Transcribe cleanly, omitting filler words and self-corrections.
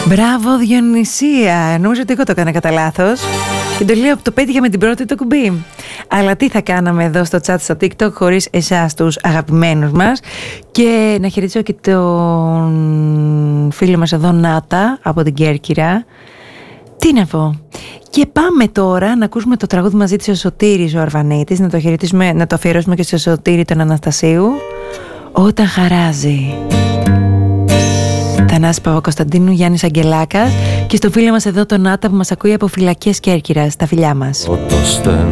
Μπράβο Διονυσία, νομίζω ότι εγώ το έκανα κατά λάθος και το πέτυχα με την πρώτη το κουμπί. Αλλά τι θα κάναμε εδώ στο chat στο TikTok χωρίς εσάς τους αγαπημένους μας. Και να χαιρετήσω και τον φίλο μας εδώ Νάτα από την Κέρκυρα. Τι να πω. Και πάμε τώρα να ακούσουμε το τραγούδι μαζί της ο Σωτήρης ο Αρβανίτης, να το χαιρετήσουμε, να το αφιερώσουμε και στο Σωτήρη τον Αναστασίου. Όταν χαράζει. Θανάση Παπακοσταντίνου, Γιάννης Αγγελάκας και στο φίλο μας εδώ τον Νάτα που μας ακούει από Φυλακές Κέρκυρας. Τα φιλιά μας. Όταν στεναχωριέμαι